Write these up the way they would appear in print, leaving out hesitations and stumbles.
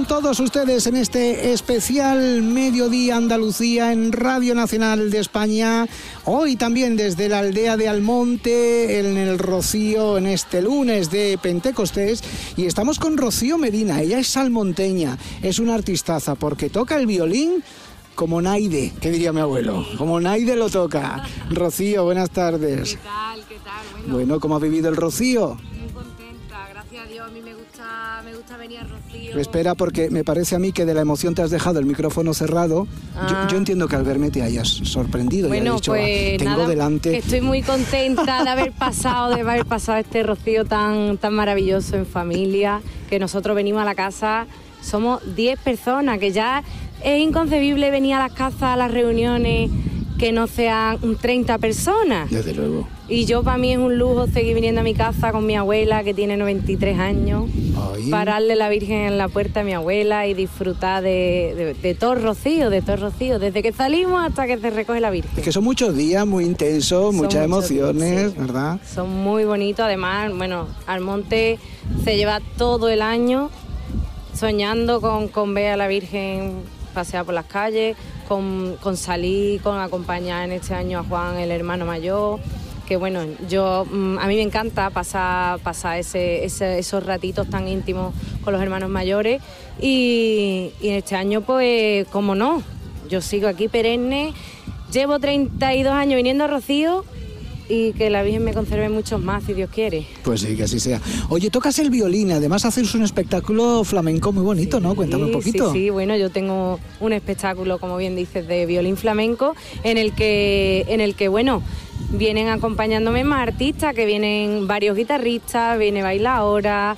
con todos ustedes en este especial Mediodía Andalucía en Radio Nacional de España. Hoy también desde la aldea de Almonte, en el Rocío, en este lunes de Pentecostés. Y estamos con Rocío Medina. Ella es salmonteña, es una artistaza porque toca el violín como Naide, que diría mi abuelo. Como Naide lo toca. Rocío, buenas tardes. ¿Qué tal? Bueno, ¿cómo ha vivido el Rocío? Muy contenta, gracias a Dios. A mí me gusta venir al Rocío. Espera, porque me parece a mí que de la emoción te has dejado el micrófono cerrado. Yo entiendo que al verme te hayas sorprendido. Bueno, y has dicho, pues tengo nada, delante... que estoy muy contenta de haber pasado este Rocío tan maravilloso en familia, que nosotros venimos a la casa, somos 10 personas, que ya es inconcebible venir a las casas, a las reuniones, que no sean 30 personas. Desde luego. Y yo, para mí es un lujo seguir viniendo a mi casa con mi abuela, que tiene 93 años, pararle la Virgen en la puerta a mi abuela y disfrutar de todo el Rocío, desde que salimos hasta que se recoge la Virgen. Es que son muchos días muy intensos, muchas emociones, sí, ¿verdad? Son muy bonitos, además, bueno, Almonte se lleva todo el año soñando con ver a la Virgen pasear por las calles, con salir, con acompañar en este año a Juan, el hermano mayor, que bueno, a mí me encanta pasar esos ratitos tan íntimos con los hermanos mayores y este año pues, cómo no, yo sigo aquí perenne, llevo 32 años viniendo a Rocío y que la Virgen me conserve muchos más, si Dios quiere. Pues sí, que así sea. Oye, tocas el violín, además haces un espectáculo flamenco muy bonito, sí, ¿no? Cuéntame un poquito. Sí, bueno, yo tengo un espectáculo, como bien dices, de violín flamenco, en el que bueno, vienen acompañándome más artistas, que vienen varios guitarristas, viene bailadora,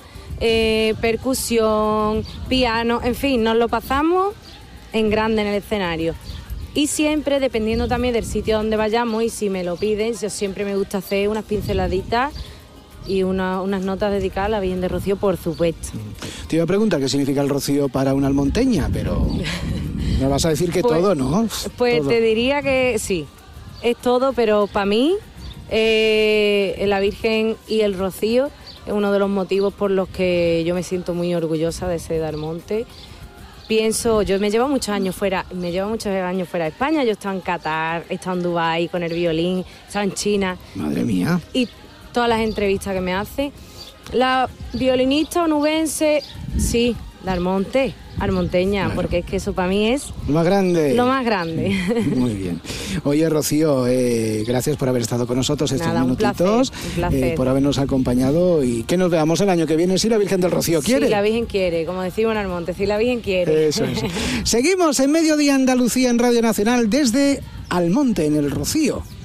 percusión, piano, en fin, nos lo pasamos en grande en el escenario. Y siempre, dependiendo también del sitio donde vayamos, y si me lo piden, yo siempre me gusta hacer unas pinceladitas y unas notas dedicadas a la Virgen de Rocío, por supuesto. Te iba a preguntar qué significa el Rocío para una almonteña, pero me vas a decir que pues, todo, ¿no? Pues todo. Te diría que sí, es todo, pero para mí la Virgen y el Rocío es uno de los motivos por los que yo me siento muy orgullosa de ser de Almonte. Yo me llevo muchos años fuera de España, yo he estado en Qatar, he estado en Dubái con el violín, he estado en China. Madre mía. Y todas las entrevistas que me hace, la violinista onubense, sí, de Almonte, almonteña, claro, porque es que eso para mí es... Lo más grande. Lo más grande. Muy bien. Oye, Rocío, gracias por haber estado con nosotros estos minutitos, un placer. Por habernos acompañado y que nos veamos el año que viene, si la Virgen del Rocío quiere. Si la Virgen quiere, como decimos en Almonte, si la Virgen quiere. Eso es. Seguimos en Mediodía Andalucía en Radio Nacional desde Almonte, en el Rocío.